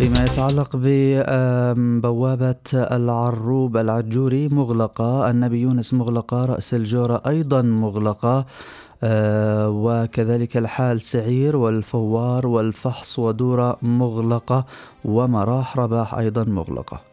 فيما يتعلق ببوابة العروب العجوري مغلقة، النبي يونس مغلقة، رأس الجورة أيضا مغلقة، وكذلك الحال سعير والفوار والفحص ودورة مغلقة، ومراح رباح أيضا مغلقة.